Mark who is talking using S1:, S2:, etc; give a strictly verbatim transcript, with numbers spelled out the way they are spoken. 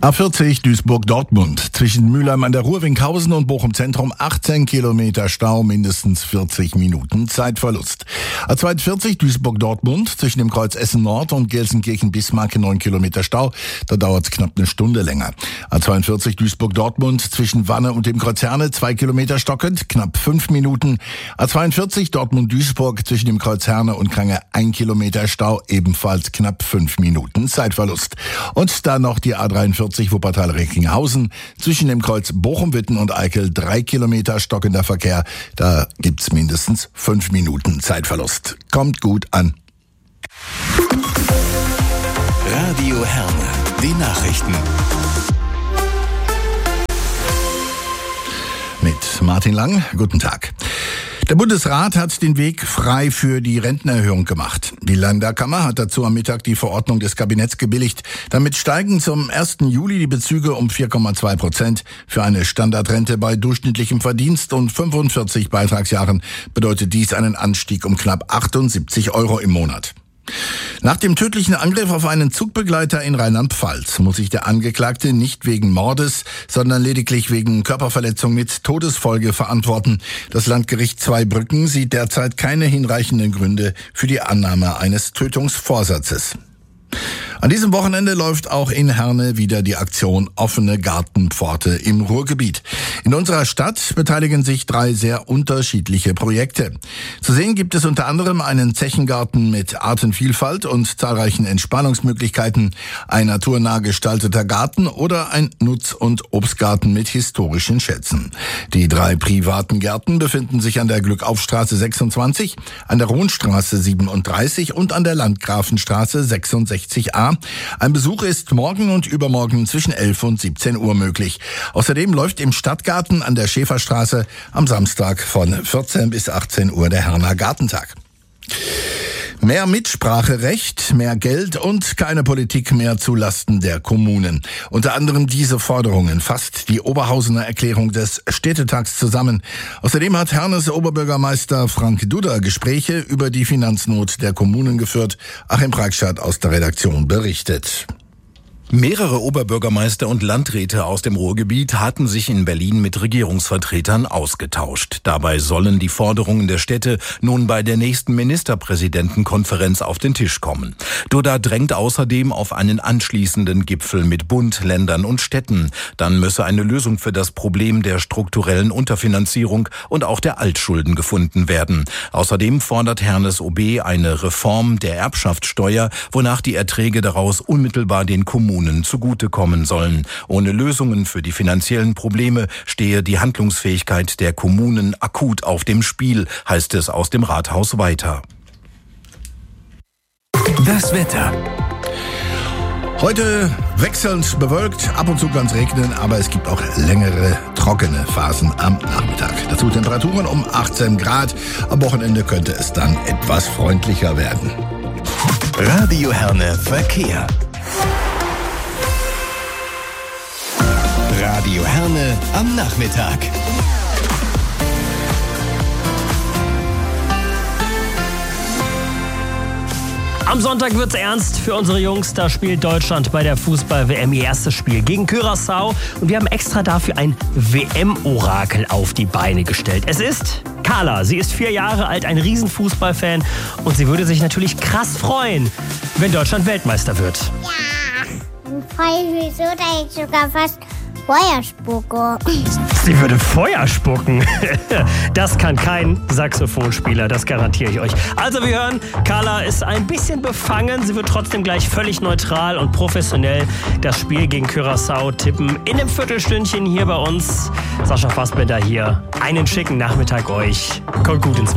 S1: A vierzig Duisburg-Dortmund. Zwischen Mülheim an der Ruhr, Winkhausen und Bochum Zentrum achtzehn Kilometer Stau, mindestens vierzig Minuten Zeitverlust. A zweiundvierzig Duisburg-Dortmund. Zwischen dem Kreuz Essen Nord und Gelsenkirchen-Bismarck neun Kilometer Stau. Da dauert es knapp eine Stunde länger. A zweiundvierzig Duisburg-Dortmund. Zwischen Wanne und dem Kreuz Herne zwei Kilometer stockend, knapp fünf Minuten. A zweiundvierzig Dortmund-Duisburg. Zwischen dem Kreuz Herne und Krange ein Kilometer Stau, ebenfalls knapp fünf Minuten Zeitverlust. Und dann noch die A dreiundvierzig Wuppertal-Recklinghausen. Zwischen dem Kreuz Bochum-Witten und Eickel drei Kilometer stockender Verkehr. Da gibt's mindestens fünf Minuten Zeitverlust. Kommt gut an.
S2: Radio Herne, die Nachrichten.
S1: Mit Martin Lang, guten Tag. Der Bundesrat hat den Weg frei für die Rentenerhöhung gemacht. Die Länderkammer hat dazu am Mittag die Verordnung des Kabinetts gebilligt. Damit steigen zum ersten Juli die Bezüge um vier Komma zwei Prozent. Für eine Standardrente bei durchschnittlichem Verdienst und fünfundvierzig Beitragsjahren bedeutet dies einen Anstieg um knapp achtundsiebzig Euro im Monat. Nach dem tödlichen Angriff auf einen Zugbegleiter in Rheinland-Pfalz muss sich der Angeklagte nicht wegen Mordes, sondern lediglich wegen Körperverletzung mit Todesfolge verantworten. Das Landgericht Zweibrücken sieht derzeit keine hinreichenden Gründe für die Annahme eines Tötungsvorsatzes. An diesem Wochenende läuft auch in Herne wieder die Aktion Offene Gartenpforte im Ruhrgebiet. In unserer Stadt beteiligen sich drei sehr unterschiedliche Projekte. Zu sehen gibt es unter anderem einen Zechengarten mit Artenvielfalt und zahlreichen Entspannungsmöglichkeiten, ein naturnah gestalteter Garten oder ein Nutz- und Obstgarten mit historischen Schätzen. Die drei privaten Gärten befinden sich an der Glückaufstraße sechsundzwanzig, an der Rohnstraße siebenunddreißig und an der Landgrafenstraße sechsundsechzig a. Ein Besuch ist morgen und übermorgen zwischen elf und siebzehn Uhr möglich. Außerdem läuft im Stadtgarten an der Schäferstraße am Samstag von vierzehn bis achtzehn Uhr der Herner Gartentag. Mehr Mitspracherecht, mehr Geld und keine Politik mehr zu Lasten der Kommunen. Unter anderem diese Forderungen fasst die Oberhausener Erklärung des Städtetags zusammen. Außerdem hat Hernes Oberbürgermeister Frank Dudder Gespräche über die Finanznot der Kommunen geführt. Achim Preikschat aus der Redaktion berichtet.
S3: Mehrere Oberbürgermeister und Landräte aus dem Ruhrgebiet hatten sich in Berlin mit Regierungsvertretern ausgetauscht. Dabei sollen die Forderungen der Städte nun bei der nächsten Ministerpräsidentenkonferenz auf den Tisch kommen. Dudda drängt außerdem auf einen anschließenden Gipfel mit Bund, Ländern und Städten. Dann müsse eine Lösung für das Problem der strukturellen Unterfinanzierung und auch der Altschulden gefunden werden. Außerdem fordert Hernes O B eine Reform der Erbschaftssteuer, wonach die Erträge daraus unmittelbar den Kommunen zugutekommen sollen. Ohne Lösungen für die finanziellen Probleme stehe die Handlungsfähigkeit der Kommunen akut auf dem Spiel, heißt es aus dem Rathaus weiter.
S2: Das Wetter.
S1: Heute wechselnd bewölkt, ab und zu kann es regnen, aber es gibt auch längere, trockene Phasen am Nachmittag. Dazu Temperaturen um achtzehn Grad. Am Wochenende könnte es dann etwas freundlicher werden.
S2: Radio Herne Verkehr. Radio Herne am Nachmittag.
S4: Am Sonntag wird's ernst für unsere Jungs. Da spielt Deutschland bei der Fußball-W M ihr erstes Spiel gegen Curaçao. Und wir haben extra dafür ein W M-Orakel auf die Beine gestellt. Es ist Carla. Sie ist vier Jahre alt, ein Riesenfußballfan. Und sie würde sich natürlich krass freuen, wenn Deutschland Weltmeister wird.
S5: Ja, dann freue ich mich so, dass ich sogar fast Feuer spucke.
S4: Sie würde Feuer spucken. Das kann kein Saxophonspieler, das garantiere ich euch. Also wir hören, Carla ist ein bisschen befangen. Sie wird trotzdem gleich völlig neutral und professionell das Spiel gegen Curaçao tippen. In einem Viertelstündchen hier bei uns. Sascha Fassbender hier. Einen schicken Nachmittag euch. Kommt gut ins